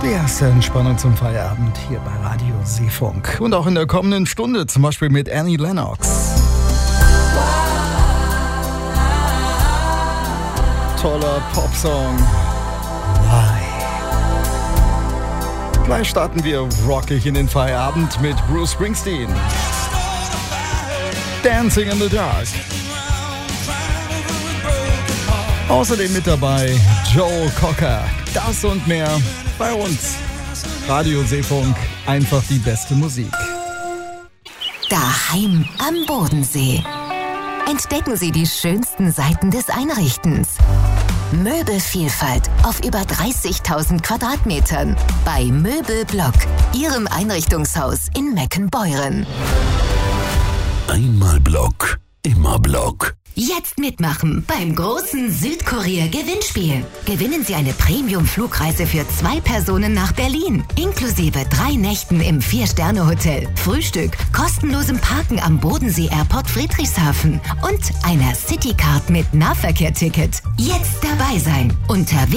Die erste Entspannung zum Feierabend hier bei Radio Seefunk. Und auch in der kommenden Stunde, zum Beispiel mit Annie Lennox. Toller Popsong. Why? Gleich starten wir rockig in den Feierabend mit Bruce Springsteen. Dancing in the Dark. Außerdem mit dabei Joe Cocker. Das und mehr bei uns. Radio Seefunk, einfach die beste Musik. Daheim am Bodensee. Entdecken Sie die schönsten Seiten des Einrichtens. Möbelvielfalt auf über 30.000 Quadratmetern bei Möbelblock, Ihrem Einrichtungshaus in Meckenbeuren. Einmal Block, immer Block. Jetzt mitmachen beim großen Südkorea-Gewinnspiel. Gewinnen Sie eine Premium-Flugreise für 2 Personen nach Berlin. Inklusive 3 Nächten im 4-Sterne-Hotel, Frühstück, kostenlosem Parken am Bodensee-Airport Friedrichshafen und einer Citycard mit Nahverkehr-Ticket. Jetzt dabei sein unter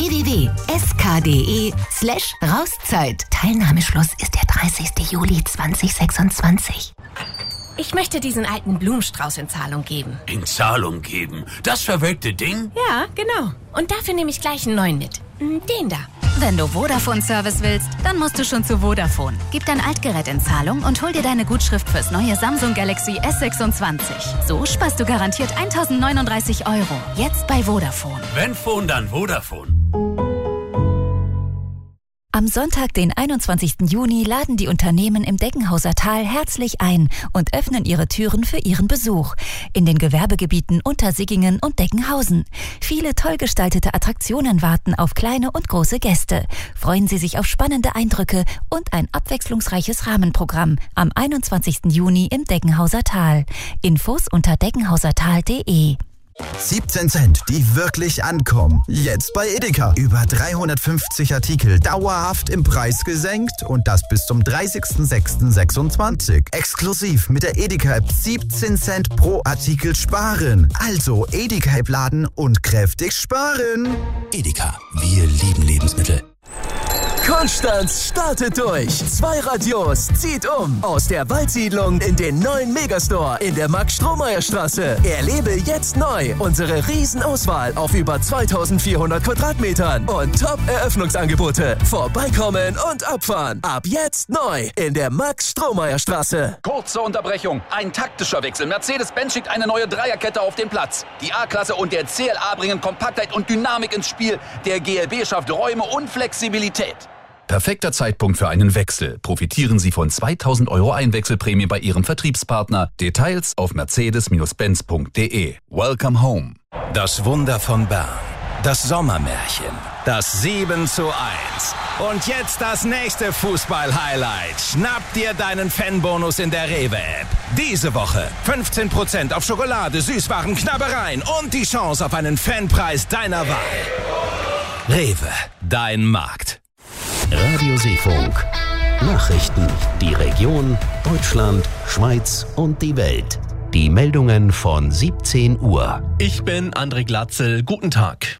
www.sk.de/Rauszeit. Teilnahmeschluss ist der 30. Juli 2026. Ich möchte diesen alten Blumenstrauß in Zahlung geben. In Zahlung geben? Das verwelkte Ding? Ja, genau. Und dafür nehme ich gleich einen neuen mit. Den da. Wenn du Vodafone-Service willst, dann musst du schon zu Vodafone. Gib dein Altgerät in Zahlung und hol dir deine Gutschrift fürs neue Samsung Galaxy S26. So sparst du garantiert 1.039 €. Jetzt bei Vodafone. Wenn Phone, dann Vodafone. Am Sonntag, den 21. Juni, laden die Unternehmen im Deckenhauser Tal herzlich ein und öffnen ihre Türen für ihren Besuch. In den Gewerbegebieten Untersiggingen und Deckenhausen. Viele toll gestaltete Attraktionen warten auf kleine und große Gäste. Freuen Sie sich auf spannende Eindrücke und ein abwechslungsreiches Rahmenprogramm am 21. Juni im Deckenhauser Tal. Infos unter deckenhausertal.de. 17 Cent, die wirklich ankommen. Jetzt bei Edeka. Über 350 Artikel dauerhaft im Preis gesenkt und das bis zum 30.06.26. Exklusiv mit der Edeka-App 17 Cent pro Artikel sparen. Also Edeka-App laden und kräftig sparen. Edeka, wir lieben Lebensmittel. Konstanz startet durch. 2 Radios zieht um. Aus der Waldsiedlung in den neuen Megastore in der Max-Strohmeier-Straße. Erlebe jetzt neu unsere Riesenauswahl auf über 2400 Quadratmetern und Top-Eröffnungsangebote. Vorbeikommen und abfahren. Ab jetzt neu in der Max-Strohmeier-Straße. Kurze Unterbrechung. Ein taktischer Wechsel. Mercedes-Benz schickt eine neue Dreierkette auf den Platz. Die A-Klasse und der CLA bringen Kompaktheit und Dynamik ins Spiel. Der GLB schafft Räume und Flexibilität. Perfekter Zeitpunkt für einen Wechsel. Profitieren Sie von 2.000 € Einwechselprämie bei Ihrem Vertriebspartner. Details auf mercedes-benz.de. Welcome home. Das Wunder von Bern. Das Sommermärchen. Das 7:1. Und jetzt das nächste Fußball-Highlight. Schnapp dir deinen Fanbonus in der Rewe-App. Diese Woche 15% auf Schokolade, Süßwaren, Knabbereien und die Chance auf einen Fanpreis deiner Wahl. Rewe, dein Markt. Radio Seefunk. Nachrichten. Die Region, Deutschland, Schweiz und die Welt. Die Meldungen von 17 Uhr. Ich bin André Glatzel. Guten Tag.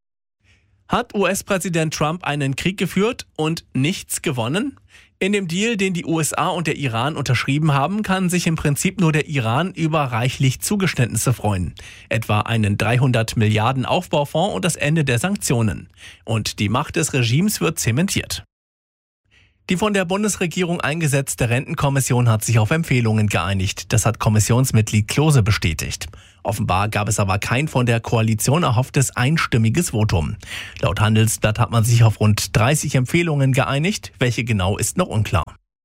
Hat US-Präsident Trump einen Krieg geführt und nichts gewonnen? In dem Deal, den die USA und der Iran unterschrieben haben, kann sich im Prinzip nur der Iran über reichlich Zugeständnisse freuen. Etwa einen 300 Milliarden Aufbaufonds und das Ende der Sanktionen. Und die Macht des Regimes wird zementiert. Die von der Bundesregierung eingesetzte Rentenkommission hat sich auf Empfehlungen geeinigt. Das hat Kommissionsmitglied Klose bestätigt. Offenbar gab es aber kein von der Koalition erhofftes einstimmiges Votum. Laut Handelsblatt hat man sich auf rund 30 Empfehlungen geeinigt. Welche genau ist noch unklar.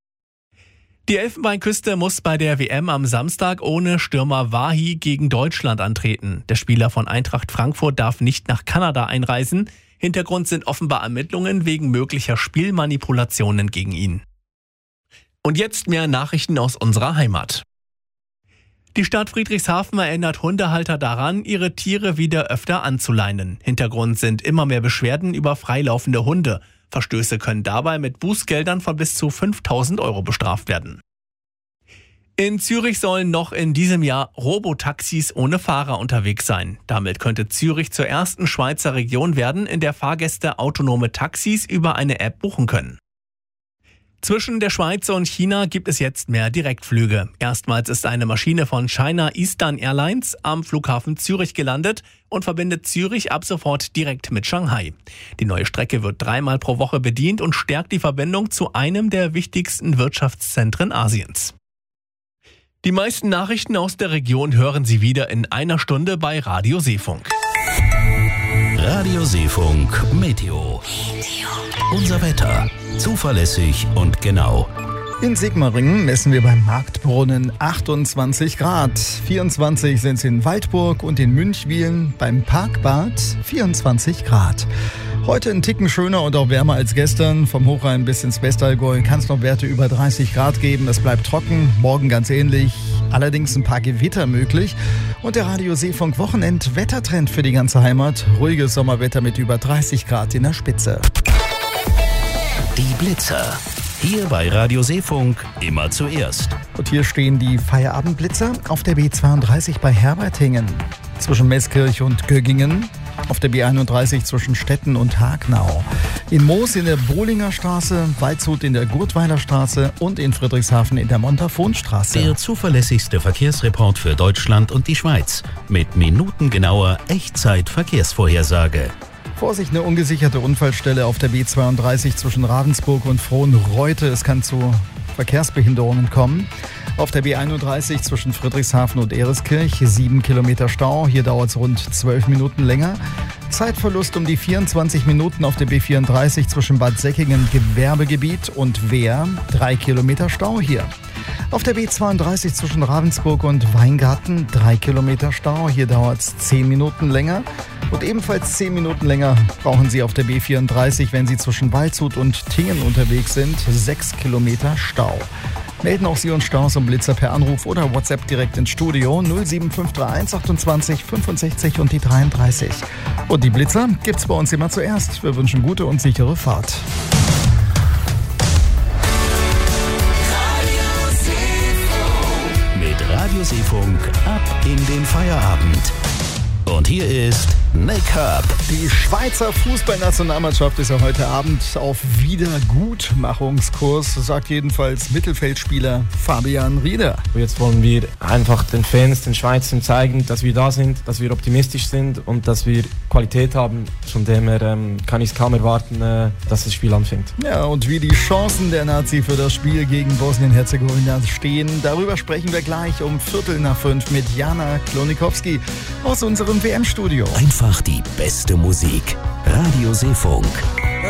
Die Elfenbeinküste muss bei der WM am Samstag ohne Stürmer Wahi gegen Deutschland antreten. Der Spieler von Eintracht Frankfurt darf nicht nach Kanada einreisen. Hintergrund sind offenbar Ermittlungen wegen möglicher Spielmanipulationen gegen ihn. Und jetzt mehr Nachrichten aus unserer Heimat. Die Stadt Friedrichshafen erinnert Hundehalter daran, ihre Tiere wieder öfter anzuleinen. Hintergrund sind immer mehr Beschwerden über freilaufende Hunde. Verstöße können dabei mit Bußgeldern von bis zu 5.000 € bestraft werden. In Zürich sollen noch in diesem Jahr Robotaxis ohne Fahrer unterwegs sein. Damit könnte Zürich zur ersten Schweizer Region werden, in der Fahrgäste autonome Taxis über eine App buchen können. Zwischen der Schweiz und China gibt es jetzt mehr Direktflüge. Erstmals ist eine Maschine von China Eastern Airlines am Flughafen Zürich gelandet und verbindet Zürich ab sofort direkt mit Shanghai. Die neue Strecke wird 3-mal pro Woche bedient und stärkt die Verbindung zu einem der wichtigsten Wirtschaftszentren Asiens. Die meisten Nachrichten aus der Region hören Sie wieder in einer Stunde bei Radio Seefunk. Radio Seefunk Meteo. Unser Wetter. Zuverlässig und genau. In Sigmaringen messen wir beim Marktbrunnen 28 Grad. 24 sind es in Waldburg und in Münchwilen. Beim Parkbad 24 Grad. Heute ein Ticken schöner und auch wärmer als gestern. Vom Hochrhein bis ins Westallgäu kann es noch Werte über 30 Grad geben. Es bleibt trocken, morgen ganz ähnlich. Allerdings ein paar Gewitter möglich. Und der Radio Seefunk Wochenend-Wettertrend für die ganze Heimat. Ruhiges Sommerwetter mit über 30 Grad in der Spitze. Die Blitzer. Hier bei Radio Seefunk immer zuerst. Und hier stehen die Feierabendblitzer auf der B32 bei Herbertingen, zwischen Meßkirch und Göggingen, auf der B31 zwischen Stetten und Hagnau, in Moos in der Bohlinger Straße, Waldshut in der Gurtweiler Straße und in Friedrichshafen in der Montafonstraße. Der zuverlässigste Verkehrsreport für Deutschland und die Schweiz mit minutengenauer Echtzeit-Verkehrsvorhersage. Vorsicht, eine ungesicherte Unfallstelle auf der B32 zwischen Ravensburg und Frohnreute. Es kann zu Verkehrsbehinderungen kommen. Auf der B31 zwischen Friedrichshafen und Ereskirch 7 Kilometer Stau. Hier dauert es rund 12 Minuten länger. Zeitverlust um die 24 Minuten auf der B34 zwischen Bad Säckingen Gewerbegebiet und Wehr. 3 Kilometer Stau hier. Auf der B32 zwischen Ravensburg und Weingarten 3 Kilometer Stau. Hier dauert es 10 Minuten länger. Und ebenfalls 10 Minuten länger brauchen Sie auf der B34, wenn Sie zwischen Waldshut und Tingen unterwegs sind. 6 Kilometer Stau. Melden auch Sie uns Staus und Blitzer per Anruf oder WhatsApp direkt ins Studio 07531 28 65 und die 33. Und die Blitzer gibt's bei uns immer zuerst. Wir wünschen gute und sichere Fahrt. Mit Radio Seefunk ab in den Feierabend. Und hier ist Make-up. Die Schweizer Fußballnationalmannschaft ist ja heute Abend auf Wiedergutmachungskurs, sagt jedenfalls Mittelfeldspieler Fabian Rieder. Jetzt wollen wir einfach den Fans, den Schweizern zeigen, dass wir da sind, dass wir optimistisch sind und dass wir Qualität haben. Von dem her kann ich es kaum erwarten, dass das Spiel anfängt. Ja, und wie die Chancen der Nazi für das Spiel gegen Bosnien-Herzegowina stehen, darüber sprechen wir gleich um 4:45 mit Jana Klonikowski aus unserem WM-Studio. Einfach die beste Musik. Radio Seefunk.